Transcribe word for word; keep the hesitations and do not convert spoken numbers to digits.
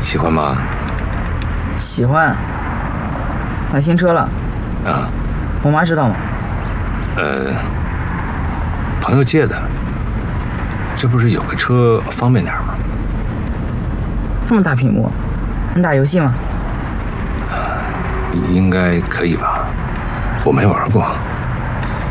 喜欢吗？ 喜欢。买新车了。 啊？ 我妈知道吗？ 呃，朋友借的。这不是有个车方便点吗？ 这么大屏幕，能打游戏吗？ 应该可以吧，我没玩过。